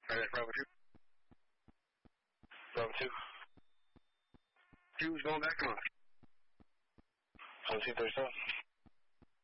Alright, Bravo 2. Bravo 2. 2's going back on. 1737.